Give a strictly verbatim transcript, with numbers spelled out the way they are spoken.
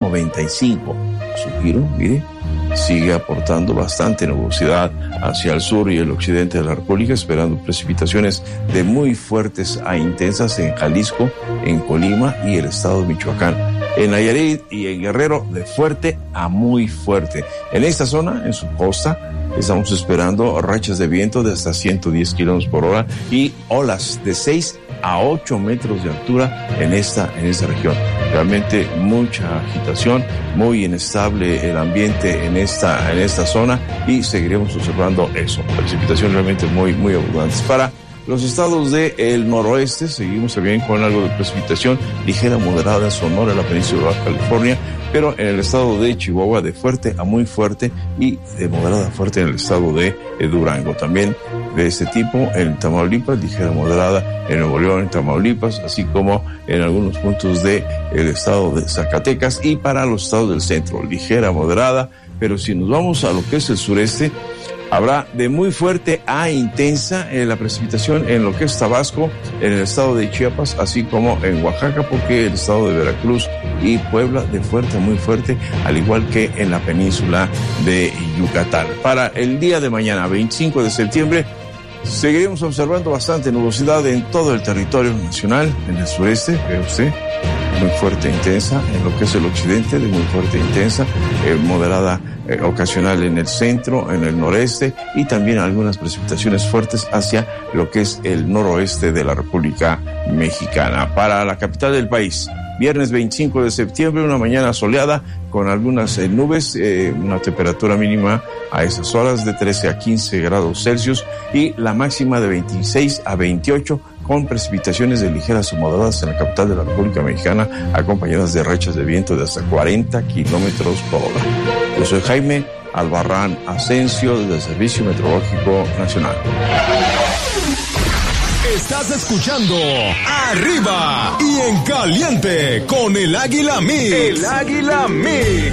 noventa y cinco. Su giro, mire, sigue aportando bastante nubosidad hacia el sur y el occidente de la República, esperando precipitaciones de muy fuertes a intensas en Jalisco, en Colima y el estado de Michoacán. En Nayarit y en Guerrero, de fuerte a muy fuerte. En esta zona, en su costa, estamos esperando rachas de viento de hasta ciento diez kilómetros por hora y olas de seis a ocho metros de altura en esta, en esta región. Realmente mucha agitación, muy inestable el ambiente en esta, en esta zona y seguiremos observando eso. Precipitación realmente muy, muy abundantes. Para los estados del noroeste, seguimos también con algo de precipitación ligera, moderada en Sonora, en la península de Baja California, pero en el estado de Chihuahua de fuerte a muy fuerte y de moderada a fuerte en el estado de Durango. También de este tipo en Tamaulipas, ligera, moderada en Nuevo León, en Tamaulipas, así como en algunos puntos del estado de Zacatecas y para los estados del centro, ligera, moderada, pero si nos vamos a lo que es el sureste, habrá de muy fuerte a intensa en la precipitación en lo que es Tabasco, en el estado de Chiapas, así como en Oaxaca, porque el estado de Veracruz y Puebla de fuerte a muy fuerte, al igual que en la península de Yucatán. Para el día de mañana, veinticinco de septiembre, seguiremos observando bastante nubosidad en todo el territorio nacional, en el sureste, ve usted, muy fuerte e intensa, en lo que es el occidente, de muy fuerte e intensa, eh, moderada eh, ocasional en el centro, en el noreste y también algunas precipitaciones fuertes hacia lo que es el noroeste de la República Mexicana. Para la capital del país, viernes veinticinco de septiembre, una mañana soleada con algunas eh, nubes, eh, una temperatura mínima a esas horas de trece a quince grados Celsius y la máxima de veintiséis a veintiocho con precipitaciones de ligeras o moderadas en la capital de la República Mexicana, acompañadas de rachas de viento de hasta cuarenta kilómetros por hora. Yo soy Jaime Albarrán Asensio, desde el Servicio Meteorológico Nacional. Estás escuchando Arriba y en Caliente con el Águila Mix. El Águila Mix.